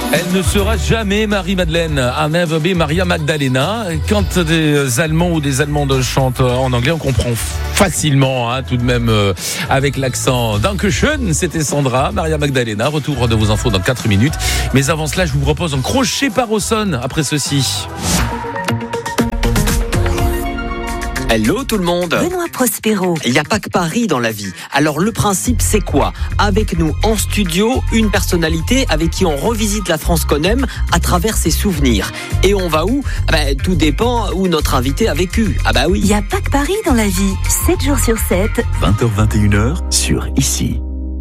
Elle ne sera jamais Marie-Madeleine, à never be Maria Magdalena. Quand des Allemands ou des Allemandes chantent en anglais, on comprend facilement, tout de même, avec l'accent. Dankeschön, c'était Sandra, Maria Magdalena. Retour de vos infos dans 4 minutes. Mais avant cela, je vous propose un crochet par Auxonne après ceci. Hello tout le monde. Benoît Prospero. Il n'y a pas que Paris dans la vie. Alors le principe c'est quoi ? Avec nous en studio, une personnalité avec qui on revisite la France qu'on aime à travers ses souvenirs. Et on va où ? Tout dépend où notre invité a vécu. Oui. Il n'y a pas que Paris dans la vie. 7 jours sur 7. 20h-21h sur ICI.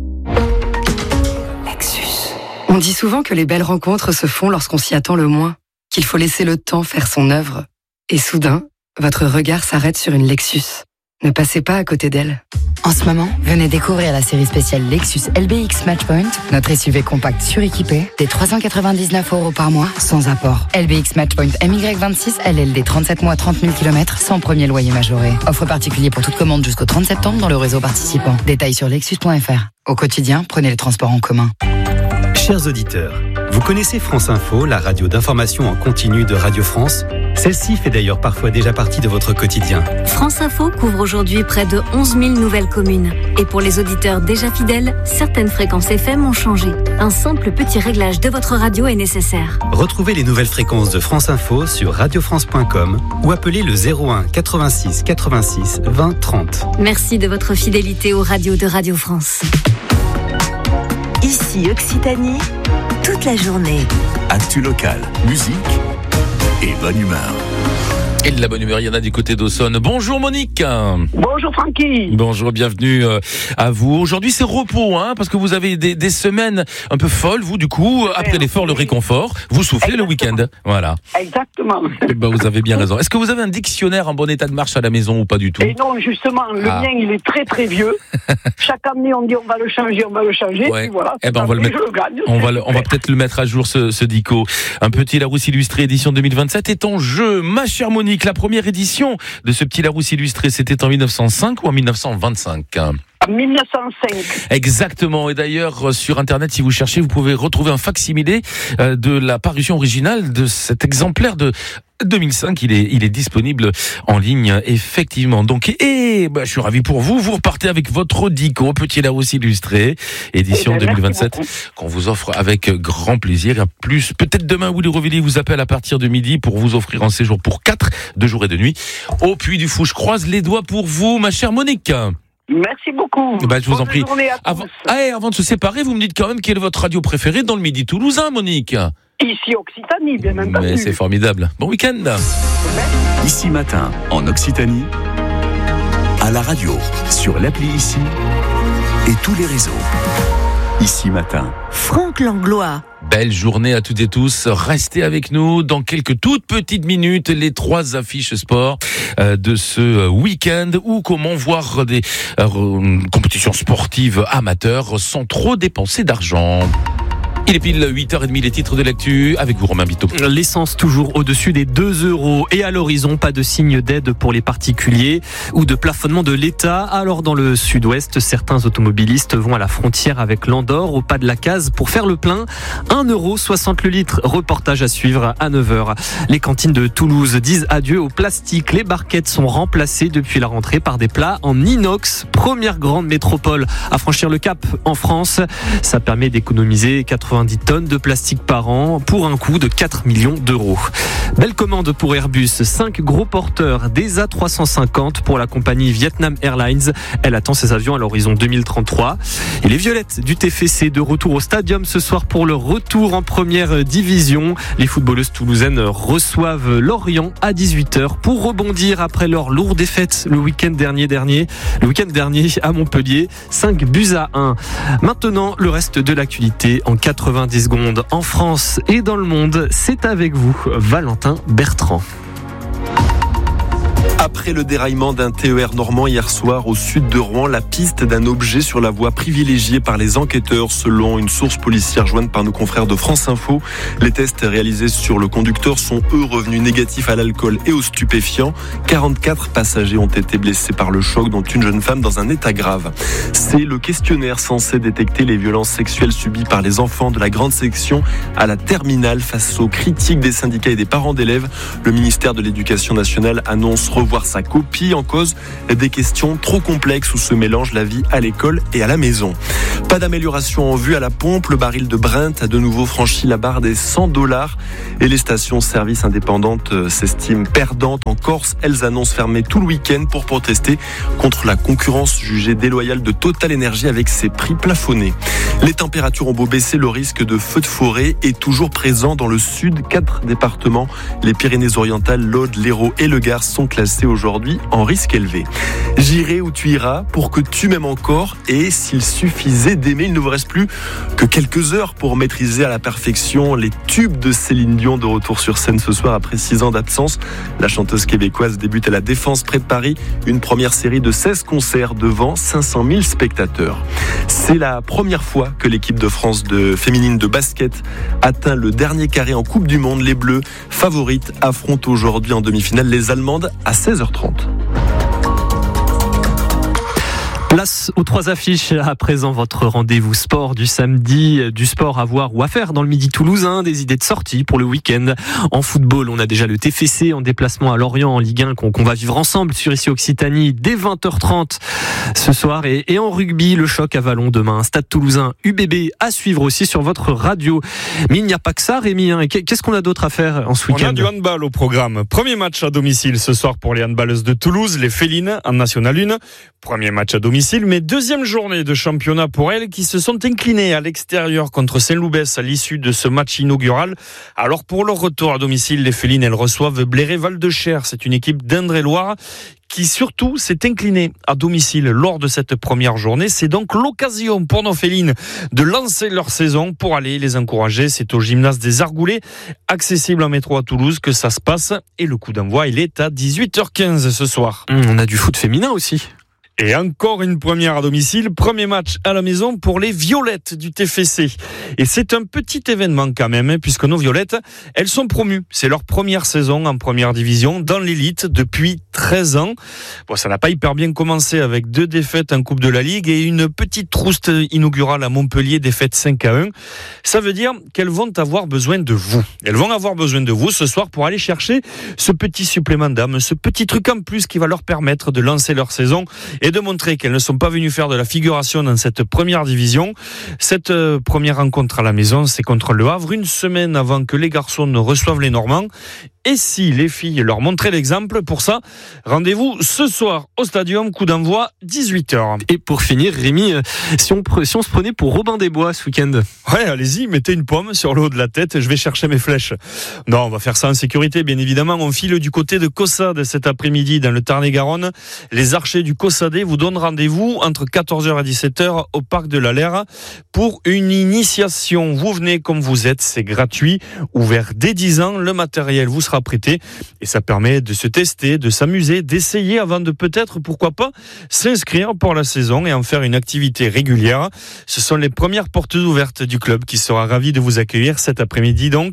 Lexus. On dit souvent que les belles rencontres se font lorsqu'on s'y attend le moins. Qu'il faut laisser le temps faire son œuvre. Et soudain, votre regard s'arrête sur une Lexus. Ne passez pas à côté d'elle. En ce moment, venez découvrir la série spéciale Lexus LBX Matchpoint, notre SUV compact suréquipé, des 399 € par mois, sans apport. LBX Matchpoint MY26, LLD 37 mois, 30 000 km, sans premier loyer majoré. Offre particulier pour toute commande jusqu'au 30 septembre dans le réseau participant. Détails sur lexus.fr. Au quotidien, prenez les transports en commun. Chers auditeurs, vous connaissez France Info, la radio d'information en continu de Radio France ? Celle-ci fait d'ailleurs parfois déjà partie de votre quotidien. France Info couvre aujourd'hui près de 11 000 nouvelles communes. Et pour les auditeurs déjà fidèles, certaines fréquences FM ont changé. Un simple petit réglage de votre radio est nécessaire. Retrouvez les nouvelles fréquences de France Info sur radiofrance.com ou appelez le 01 86 86 20 30. Merci de votre fidélité aux radios de Radio France. Ici Occitanie, toute la journée. Actu locale, musique et bonne humeur. Et de la bonne humeur, il y en a du côté d'Auxonne. Bonjour Monique. Bonjour Francky. Bonjour, bienvenue à vous. Aujourd'hui c'est repos, parce que vous avez des semaines un peu folles, vous du coup, après l'effort, le réconfort, vous soufflez. Exactement. Le week-end. Voilà. Exactement. Vous avez bien raison. Est-ce que vous avez un dictionnaire en bon état de marche à la maison ou pas du tout ? Et non, justement, le mien il est très très vieux. Chaque année on dit on va le changer, ouais. Et voilà. On va le mettre. Je le gagne. On va peut-être le mettre à jour ce dico. Un petit Larousse illustré édition 2027 est en jeu. Ma chère Monique, la première édition de ce petit Larousse illustré, c'était en 1905 ou en 1925 ? En 1905. Exactement. Et d'ailleurs, sur Internet, si vous cherchez, vous pouvez retrouver un fac-similé de la parution originale de cet exemplaire de 2005. Il est disponible en ligne, effectivement. Donc, je suis ravi pour vous. Vous repartez avec votre dico, petit Larousse illustré, édition 2027, qu'on vous offre avec grand plaisir. À plus, peut-être demain, Willy Rovelli vous appelle à partir de midi pour vous offrir un séjour pour 4, 2 jours et 2 nuits, au Puy du Fou. Je croise les doigts pour vous, ma chère Monique. Merci beaucoup. Je vous en prie. Avant de se séparer, vous me dites quand même quelle est votre radio préférée dans le Midi toulousain, Monique ? Ici Occitanie, bien entendu. Mais c'est formidable. Bon week-end. Ici Matin, en Occitanie, à la radio, sur l'appli ICI et tous les réseaux. Ici Matin. Franck Langlois. Belle journée à toutes et tous. Restez avec nous dans quelques toutes petites minutes. Les 3 affiches sport de ce week-end ou comment voir des compétitions sportives amateurs sans trop dépenser d'argent. Il est pile 8h30, les titres de l'actu avec vous Romain Biteau. L'essence toujours au-dessus des 2 € et à l'horizon, pas de signe d'aide pour les particuliers ou de plafonnement de l'État. Alors dans le sud-ouest, certains automobilistes vont à la frontière avec l'Andorre au pas de la case pour faire le plein. 1,60 € le litre. Reportage à suivre à 9h. Les cantines de Toulouse disent adieu au plastique. Les barquettes sont remplacées depuis la rentrée par des plats en inox. Première grande métropole à franchir le cap en France. Ça permet d'économiser 90 tonnes de plastique par an pour un coût de 4 millions d'euros. Belle commande pour Airbus. 5 gros porteurs des A350 pour la compagnie Vietnam Airlines. Elle attend ses avions à l'horizon 2033. Et les Violettes du TFC de retour au Stadium ce soir pour le retour en première division. Les footballeuses toulousaines reçoivent Lorient à 18h pour rebondir après leur lourde défaite le week-end dernier à Montpellier. 5-1. Maintenant, le reste de l'actualité en 90 secondes en France et dans le monde. C'est avec vous, Valentin Bertrand. Après le déraillement d'un TER normand hier soir au sud de Rouen, la piste d'un objet sur la voie privilégiée par les enquêteurs selon une source policière jointe par nos confrères de France Info. Les tests réalisés sur le conducteur sont eux revenus négatifs à l'alcool et aux stupéfiants. 44 passagers ont été blessés par le choc, dont une jeune femme dans un état grave. C'est le questionnaire censé détecter les violences sexuelles subies par les enfants de la grande section à la terminale face aux critiques des syndicats et des parents d'élèves. Le ministère de l'Éducation nationale annonce revoir sa copie, en cause des questions trop complexes où se mélange la vie à l'école et à la maison. Pas d'amélioration en vue à la pompe. Le baril de Brent a de nouveau franchi la barre des $100 et les stations-service indépendantes s'estiment perdantes en Corse. Elles annoncent fermer tout le week-end pour protester contre la concurrence jugée déloyale de Total Energy avec ses prix plafonnés. Les températures ont beau baisser, le risque de feux de forêt est toujours présent dans le sud. 4 départements, les Pyrénées-Orientales, l'Aude, l'Hérault et le Gard, sont classés aujourd'hui en risque élevé. J'irai où tu iras pour que tu m'aimes encore, et s'il suffisait d'aimer, il ne vous reste plus que quelques heures pour maîtriser à la perfection les tubes de Céline Dion, de retour sur scène ce soir après 6 ans d'absence. La chanteuse québécoise débute à la Défense près de Paris, une première série de 16 concerts devant 500 000 spectateurs. C'est la première fois que l'équipe de France féminine de basket atteint le dernier carré en Coupe du Monde. Les Bleus, favorites, affrontent aujourd'hui en demi-finale les Allemandes à 16h30. Place aux 3 affiches. À présent, votre rendez-vous sport du samedi. Du sport à voir ou à faire dans le Midi toulousain. Des idées de sortie pour le week-end. En football, on a déjà le TFC en déplacement à Lorient en Ligue 1 qu'on va vivre ensemble sur ici Occitanie dès 20h30 ce soir. Et en rugby, le choc à Vallon demain. Stade toulousain UBB à suivre aussi sur votre radio. Mais il n'y a pas que ça, Rémi. Qu'est-ce qu'on a d'autre à faire en ce week-end ? On a du handball au programme. Premier match à domicile ce soir pour les handballeuses de Toulouse, les Félines en National 1. Premier match à domicile, mais deuxième journée de championnat pour elles qui se sont inclinées à l'extérieur contre Saint-Loubès à l'issue de ce match inaugural. Alors pour leur retour à domicile, les Félines, elles reçoivent Bléré-Val-de-Cher. C'est une équipe d'Indre-et-Loire qui surtout s'est inclinée à domicile lors de cette première journée. C'est donc l'occasion pour nos Félines de lancer leur saison pour aller les encourager. C'est au gymnase des Argoulets, accessible en métro à Toulouse, que ça se passe. Et le coup d'envoi, il est à 18h15 ce soir. On a du foot féminin aussi. Et encore une première à domicile, premier match à la maison pour les Violettes du TFC. Et c'est un petit événement quand même, puisque nos Violettes, elles sont promues. C'est leur première saison en première division, dans l'élite, depuis 13 ans. Bon, ça n'a pas hyper bien commencé avec 2 défaites en Coupe de la Ligue et une petite trouste inaugurale à Montpellier, défaite 5-1. Ça veut dire qu'elles vont avoir besoin de vous. Elles vont avoir besoin de vous ce soir pour aller chercher ce petit supplément d'âme, ce petit truc en plus qui va leur permettre de lancer leur saison et de montrer qu'elles ne sont pas venues faire de la figuration dans cette première division. Cette première rencontre à la maison, c'est contre Le Havre, une semaine avant que les garçons ne reçoivent les Normands. Et si les filles leur montraient l'exemple, pour ça, rendez-vous ce soir au Stadium, coup d'envoi 18h. Et pour finir, Rémi, si on se prenait pour Robin des Bois ce week-end ? Ouais, allez-y, mettez une pomme sur le haut de la tête, je vais chercher mes flèches. Non, on va faire ça en sécurité, bien évidemment. On file du côté de Caussade cet après-midi dans le Tarn-et-Garonne. Les archers du Caussadais vous donnent rendez-vous entre 14h et 17h au parc de la Lère pour une initiation. Vous venez comme vous êtes, c'est gratuit, ouvert dès 10 ans. Le matériel vous sera prêté et ça permet de se tester, de s'amuser, d'essayer avant de peut-être, pourquoi pas, s'inscrire pour la saison et en faire une activité régulière. Ce sont les premières portes ouvertes du club qui sera ravi de vous accueillir cet après-midi, donc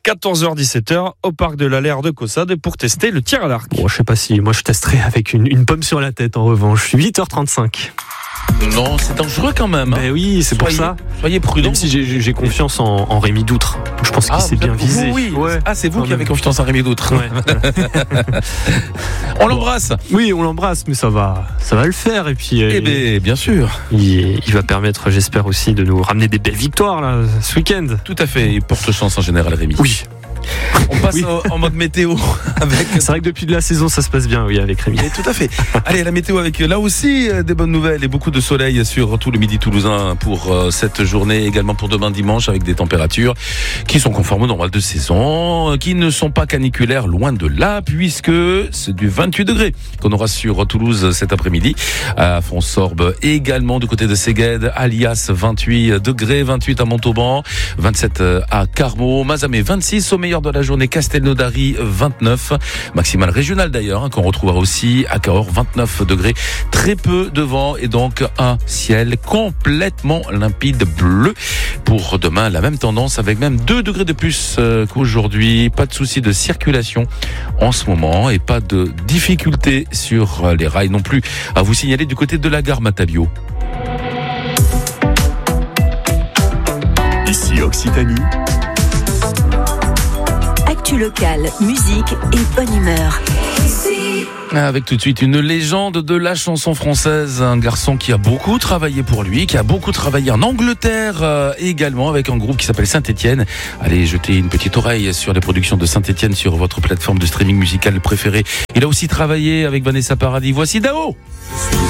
14h-17h au parc de la Lère de Caussade pour tester le tir à l'arc. Bon, je sais pas si moi je testerai avec une pomme sur la tête en revanche. 8h35. Non, c'est dangereux quand même. Ben oui, c'est pour ça. Soyez prudents. Même si j'ai confiance en Rémi Doutre. Je pense qu'il s'est bien visé. Oui. Ouais. Ah, c'est vous qui avez confiance en Rémi Doutre. Ouais. On l'embrasse. Oui, on l'embrasse, mais ça va le faire. Et puis, bien sûr. Il va permettre, j'espère aussi, de nous ramener des belles victoires là, ce week-end. Tout à fait. Il porte chance en général, Rémi. Oui. On passe en mode météo avec. C'est vrai que depuis de la saison ça se passe bien, oui, avec Rémi. Et tout à fait. Allez, la météo avec là aussi des bonnes nouvelles et beaucoup de soleil sur tout le Midi toulousain pour cette journée, également pour demain dimanche, avec des températures qui sont conformes au normal de saison, qui ne sont pas caniculaires, loin de là, puisque c'est du 28 degrés qu'on aura sur Toulouse cet après-midi. À Fonsorbe également, du côté de Séguède, Alias 28 degrés, 28 à Montauban, 27 à Carmaux, Mazamet 26, Sommeil meilleur de la journée, Castelnaudary 29. Maximale régionale d'ailleurs, qu'on retrouvera aussi à Cahors, 29 degrés. Très peu de vent et donc un ciel complètement limpide bleu. Pour demain, la même tendance avec même 2 degrés de plus qu'aujourd'hui. Pas de souci de circulation en ce moment et pas de difficultés sur les rails non plus à vous signaler du côté de la gare Matabio. Ici Occitanie. Actu locale, musique et bonne humeur. Avec tout de suite une légende de la chanson française, un garçon qui a beaucoup travaillé pour lui, qui a beaucoup travaillé en Angleterre également avec un groupe qui s'appelle Saint-Étienne. Allez jeter une petite oreille sur les productions de Saint-Étienne sur votre plateforme de streaming musical préférée. Il a aussi travaillé avec Vanessa Paradis. Voici Dao.